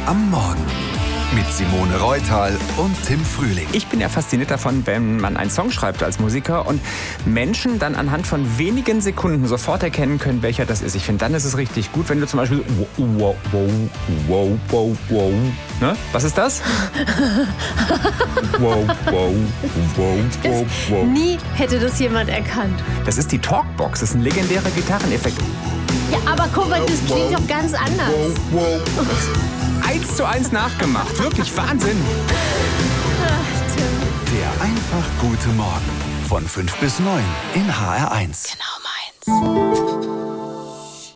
am Morgen mit Simone Reutal und Tim Frühling. Ich bin ja fasziniert davon, wenn man einen Song schreibt als Musiker und Menschen dann anhand von wenigen Sekunden sofort erkennen können, welcher das ist. Ich finde, dann ist es richtig gut, wenn du zum Beispiel wow. Ne? Was ist das? wow. Nie hätte das jemand erkannt. Das ist die Talkbox, das ist ein legendärer Gitarreneffekt. Ja, aber guck mal, das klingt doch ganz anders. 1:1 nachgemacht. Wirklich Wahnsinn. Ach, Tim. Der einfach gute Morgen von 5 bis 9 in HR1. Genau meins.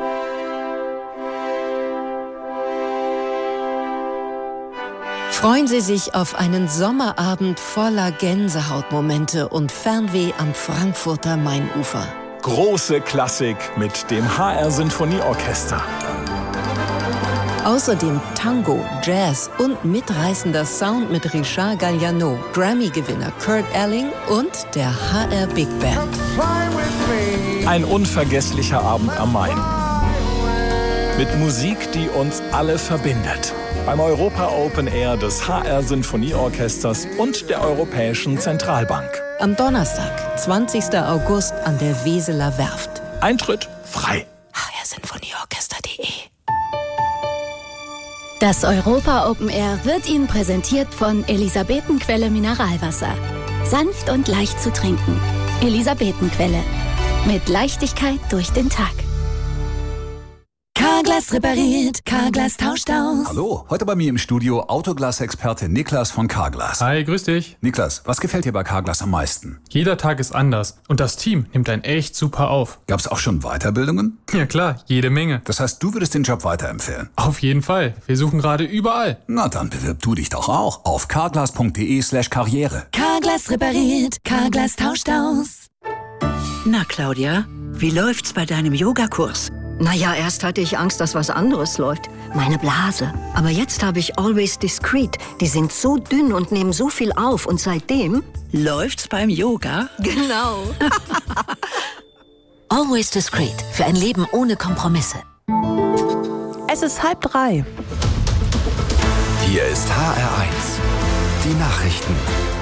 Freuen Sie sich auf einen Sommerabend voller Gänsehautmomente und Fernweh am Frankfurter Mainufer. Große Klassik mit dem HR Sinfonieorchester. Außerdem Tango, Jazz und mitreißender Sound mit Richard Galliano, Grammy-Gewinner Kurt Elling und der HR Big Band. Ein unvergesslicher Abend am Main. Mit Musik, die uns alle verbindet. Beim Europa Open Air des HR Sinfonieorchesters und der Europäischen Zentralbank. Am Donnerstag, 20. August an der Weseler Werft. Eintritt frei. hrsinfonieorchester.de. Das Europa Open Air wird Ihnen präsentiert von Elisabetenquelle Mineralwasser. Sanft und leicht zu trinken. Elisabetenquelle. Mit Leichtigkeit durch den Tag. Carglass repariert, Carglass tauscht aus. Hallo, heute bei mir im Studio Autoglas-Experte Niklas von Carglass. Hi, grüß dich. Niklas, was gefällt dir bei Carglass am meisten? Jeder Tag ist anders und das Team nimmt einen echt super auf. Gab's auch schon Weiterbildungen? Ja klar, jede Menge. Das heißt, du würdest den Job weiterempfehlen? Auf jeden Fall. Wir suchen gerade überall. Na, dann bewirb du dich doch auch auf carglass.de/karriere. Carglass repariert, Carglass tauscht aus. Na, Claudia, wie läuft's bei deinem Yogakurs? Naja, erst hatte ich Angst, dass was anderes läuft. Meine Blase. Aber jetzt habe ich Always Discreet. Die sind so dünn und nehmen so viel auf. Und seitdem... Läuft's beim Yoga? Genau. Always Discreet. Für ein Leben ohne Kompromisse. Es ist 2:30. Hier ist HR1. Die Nachrichten.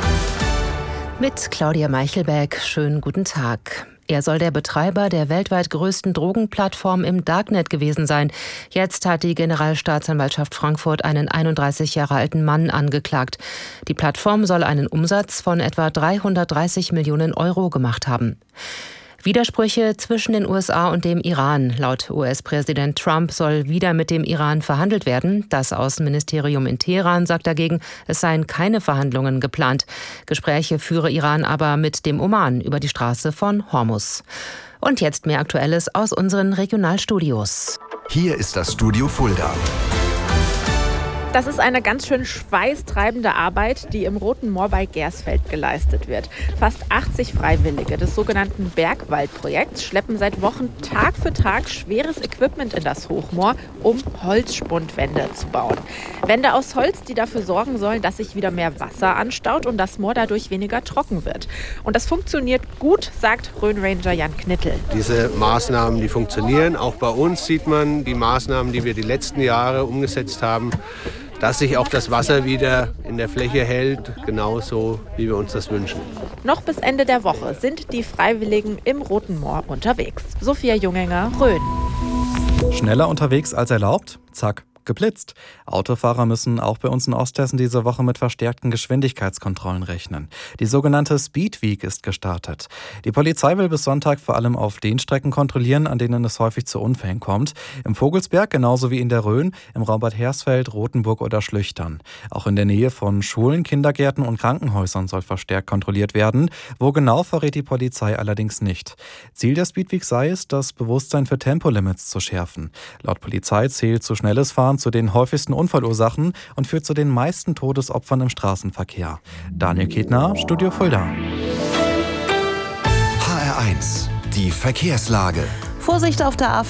Mit Claudia Meichelberg, schönen guten Tag. Er soll der Betreiber der weltweit größten Drogenplattform im Darknet gewesen sein. Jetzt hat die Generalstaatsanwaltschaft Frankfurt einen 31 Jahre alten Mann angeklagt. Die Plattform soll einen Umsatz von etwa 330 Millionen Euro gemacht haben. Widersprüche zwischen den USA und dem Iran. Laut US-Präsident Trump soll wieder mit dem Iran verhandelt werden. Das Außenministerium in Teheran sagt dagegen, es seien keine Verhandlungen geplant. Gespräche führe Iran aber mit dem Oman über die Straße von Hormuz. Und jetzt mehr Aktuelles aus unseren Regionalstudios. Hier ist das Studio Fulda. Das ist eine ganz schön schweißtreibende Arbeit, die im Roten Moor bei Gersfeld geleistet wird. Fast 80 Freiwillige des sogenannten Bergwaldprojekts schleppen seit Wochen Tag für Tag schweres Equipment in das Hochmoor, um Holzspundwände zu bauen. Wände aus Holz, die dafür sorgen sollen, dass sich wieder mehr Wasser anstaut und das Moor dadurch weniger trocken wird. Und das funktioniert gut, sagt Rhön-Ranger Jan Knittel. Diese Maßnahmen, die funktionieren. Auch bei uns sieht man die Maßnahmen, die wir die letzten Jahre umgesetzt haben, dass sich auch das Wasser wieder in der Fläche hält, genauso wie wir uns das wünschen. Noch bis Ende der Woche sind die Freiwilligen im Roten Moor unterwegs. Sophia Jungenger, Rhön. Schneller unterwegs als erlaubt? Zack. Geblitzt. Autofahrer müssen auch bei uns in Osthessen diese Woche mit verstärkten Geschwindigkeitskontrollen rechnen. Die sogenannte Speed Week ist gestartet. Die Polizei will bis Sonntag vor allem auf den Strecken kontrollieren, an denen es häufig zu Unfällen kommt. Im Vogelsberg genauso wie in der Rhön, im Raum Bad Hersfeld, Rothenburg oder Schlüchtern. Auch in der Nähe von Schulen, Kindergärten und Krankenhäusern soll verstärkt kontrolliert werden. Wo genau, verrät die Polizei allerdings nicht. Ziel der Speed Week sei es, das Bewusstsein für Tempolimits zu schärfen. Laut Polizei zählt zu schnelles Fahren zu den häufigsten Unfallursachen und führt zu den meisten Todesopfern im Straßenverkehr. Daniel Ketner, Studio Fulda. HR1, die Verkehrslage. Vorsicht auf der A4.